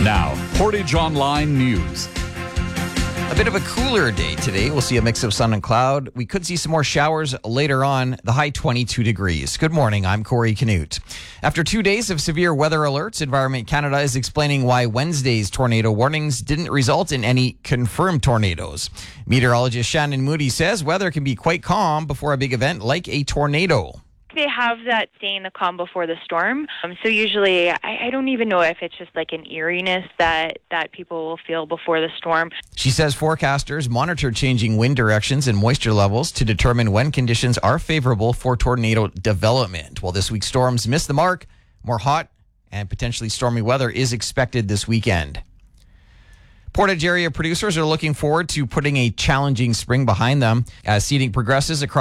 Now, Portage Online News. A bit of a cooler day today. We'll see a mix of sun and cloud. We could see some more showers later on, the high 22 degrees. Good morning, I'm Corey Canute. After 2 days of severe weather alerts, Environment Canada is explaining why Wednesday's tornado warnings didn't result in any confirmed tornadoes. Meteorologist Shannon Moody says weather can be quite calm before a big event like a tornado. They have that saying, the calm before the storm. So usually, I don't even know if it's just like an eeriness that people will feel before the storm. She says forecasters monitor changing wind directions and moisture levels to determine when conditions are favorable for tornado development. While this week's storms missed the mark, more hot and potentially stormy weather is expected this weekend. Portage area producers are looking forward to putting a challenging spring behind them as seeding progresses across